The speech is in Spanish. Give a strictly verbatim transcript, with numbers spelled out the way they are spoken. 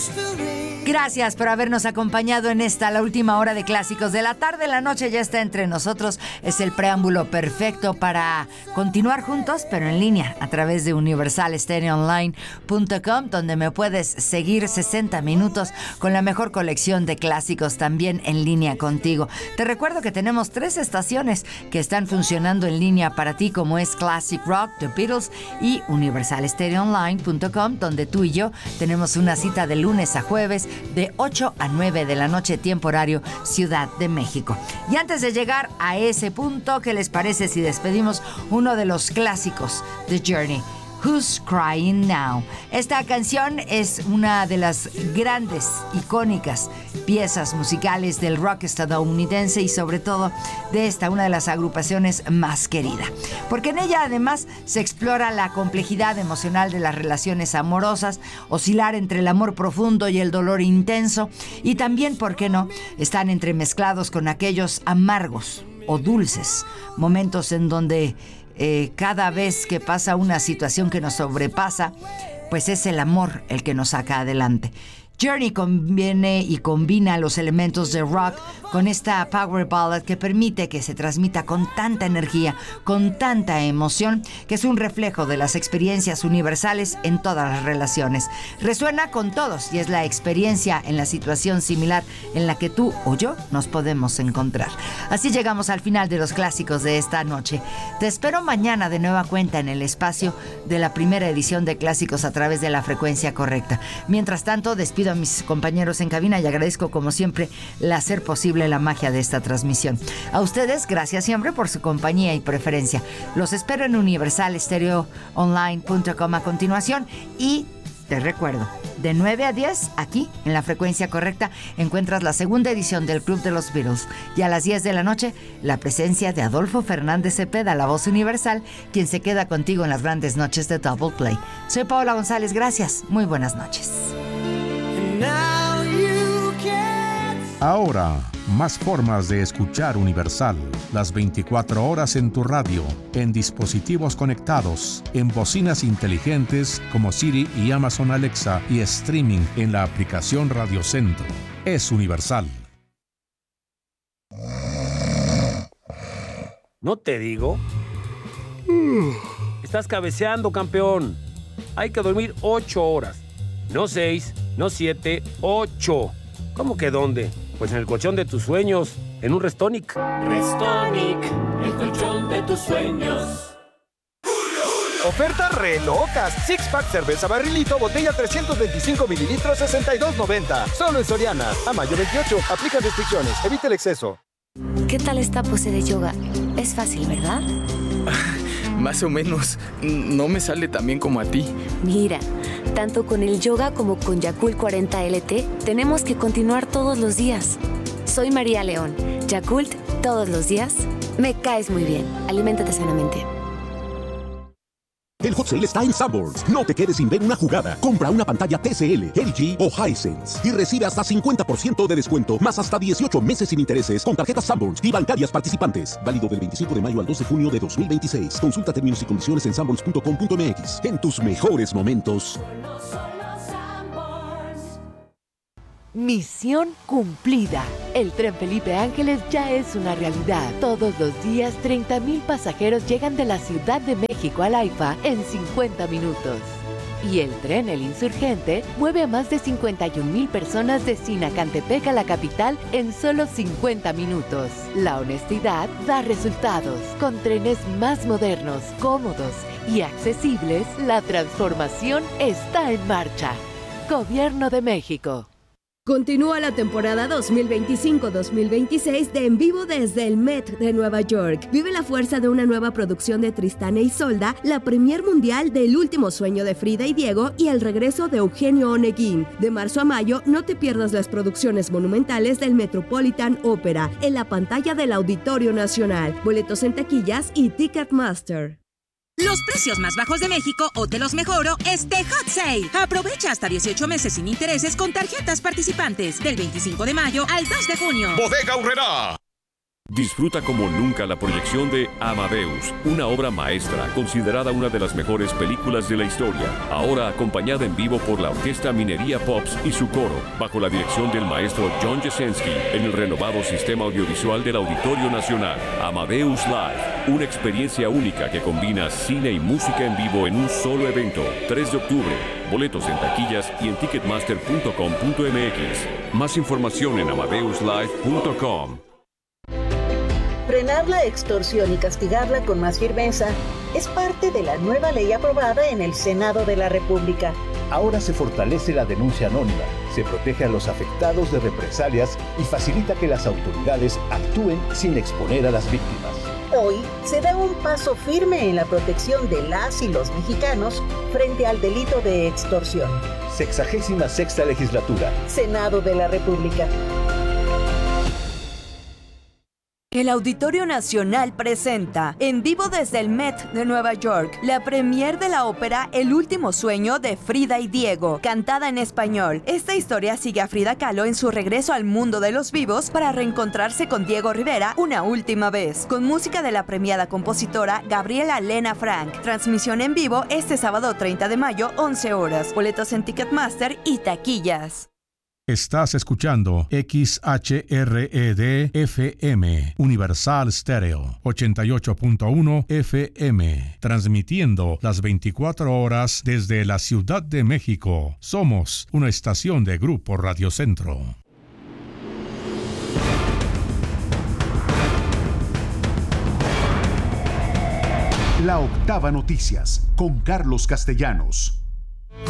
Gracias por habernos acompañado en esta, la última hora de clásicos de la tarde. La noche ya está entre nosotros. Es el preámbulo perfecto para continuar juntos, pero en línea, a través de universal stereo online punto com, donde me puedes seguir sesenta minutos con la mejor colección de clásicos también en línea contigo. Te recuerdo que tenemos tres estaciones que están funcionando en línea para ti, como es Classic Rock, The Beatles y universal stereo online punto com, donde tú y yo tenemos una cita de lunes a jueves de ocho a nueve de la noche, tiempo horario Ciudad de México. Y antes de llegar a ese punto, ¿qué les parece si despedimos uno de los clásicos de Journey? Who's Crying Now? Esta canción es una de las grandes, icónicas piezas musicales del rock estadounidense y sobre todo de esta, una de las agrupaciones más querida. Porque en ella además se explora la complejidad emocional de las relaciones amorosas, oscilar entre el amor profundo y el dolor intenso, y también, ¿por qué no?, están entremezclados con aquellos amargos o dulces momentos en donde Eh, cada vez que pasa una situación que nos sobrepasa, pues es el amor el que nos saca adelante. Journey conviene y combina los elementos de rock con esta power ballad que permite que se transmita con tanta energía, con tanta emoción, que es un reflejo de las experiencias universales en todas las relaciones. Resuena con todos y es la experiencia en la situación similar en la que tú o yo nos podemos encontrar. Así llegamos al final de los clásicos de esta noche. Te espero mañana de nueva cuenta en el espacio de la primera edición de Clásicos a través de la frecuencia correcta. Mientras tanto, despido a mis compañeros en cabina y agradezco como siempre el hacer posible la magia de esta transmisión. A ustedes, gracias siempre por su compañía y preferencia. Los espero en universal stereo online punto com a continuación y te recuerdo, de nueve a diez, aquí en la frecuencia correcta, encuentras la segunda edición del Club de los Beatles y a las diez de la noche, la presencia de Adolfo Fernández Cepeda, la voz universal, quien se queda contigo en las grandes noches de Double Play. Soy Paola González, gracias, muy buenas noches. Ahora, más formas de escuchar Universal. Las veinticuatro horas en tu radio, en dispositivos conectados, en bocinas inteligentes como Siri y Amazon Alexa y streaming en la aplicación Radio Centro. Es Universal. ¿No te digo? Estás cabeceando, campeón. Hay que dormir ocho horas. No seis, no siete, ocho. ¿Cómo que dónde? Pues en el colchón de tus sueños, en un Restonic. Restonic, el colchón de tus sueños. Ofertas re locas. Six pack cerveza barrilito, botella trescientos veinticinco mililitros, sesenta y dos noventa. Solo en Soriana. A mayo veintiocho. Aplica restricciones. Evita el exceso. ¿Qué tal esta pose de yoga? Es fácil, ¿verdad? Más o menos. No me sale tan bien como a ti. Mira, tanto con el yoga como con Yakult cuarenta L T, tenemos que continuar todos los días. Soy María León. Yakult, todos los días. Me caes muy bien. Aliméntate sanamente. El hot sale está en Sanborns. No te quedes sin ver una jugada. Compra una pantalla T C L, L G o Hisense y recibe hasta cincuenta por ciento de descuento, más hasta dieciocho meses sin intereses con tarjetas Sanborns y bancarias participantes. Válido del veinticinco de mayo al dos de junio de dos mil veintiséis. Consulta términos y condiciones en sanborns punto com punto m x. En tus mejores momentos. Misión cumplida. El tren Felipe Ángeles ya es una realidad. Todos los días, treinta mil pasajeros llegan de la Ciudad de México al AIFA en cincuenta minutos. Y el tren El Insurgente mueve a más de cincuenta y un mil personas de Sinacantepec a la capital en solo cincuenta minutos. La honestidad da resultados. Con trenes más modernos, cómodos y accesibles, la transformación está en marcha. Gobierno de México. Continúa la temporada dos mil veinticinco dos mil veintiséis de En Vivo desde el Met de Nueva York. Vive la fuerza de una nueva producción de Tristán e Isolda, la premier mundial del Último Sueño de Frida y Diego y el regreso de Eugenio Oneguín. De marzo a mayo, no te pierdas las producciones monumentales del Metropolitan Opera en la pantalla del Auditorio Nacional. Boletos en taquillas y Ticketmaster. Los precios más bajos de México o te los mejoro este Hot Sale. Aprovecha hasta dieciocho meses sin intereses con tarjetas participantes del veinticinco de mayo al dos de junio. Bodega Aurrerá. Disfruta como nunca la proyección de Amadeus, una obra maestra considerada una de las mejores películas de la historia, ahora acompañada en vivo por la Orquesta Minería Pops y su coro, bajo la dirección del maestro John Jasenski, en el renovado sistema audiovisual del Auditorio Nacional. Amadeus Live, una experiencia única que combina cine y música en vivo en un solo evento. tres de octubre, boletos en taquillas y en ticketmaster punto com punto m x. Más información en amadeus live punto com. Frenar la extorsión y castigarla con más firmeza es parte de la nueva ley aprobada en el Senado de la República. Ahora se fortalece la denuncia anónima, se protege a los afectados de represalias y facilita que las autoridades actúen sin exponer a las víctimas. Hoy se da un paso firme en la protección de las y los mexicanos frente al delito de extorsión. Sexagésima sexta legislatura. Senado de la República. El Auditorio Nacional presenta, en vivo desde el Met de Nueva York, la premier de la ópera El último sueño de Frida y Diego, cantada en español. Esta historia sigue a Frida Kahlo en su regreso al mundo de los vivos para reencontrarse con Diego Rivera una última vez, con música de la premiada compositora Gabriela Lena Frank. Transmisión en vivo este sábado treinta de mayo, once horas. Boletos en Ticketmaster y taquillas. Estás escuchando X H R E D F M, Universal Stereo, ochenta y ocho punto uno F M, transmitiendo las veinticuatro horas desde la Ciudad de México. Somos una estación de Grupo Radio Centro. La Octava Noticias, con Carlos Castellanos.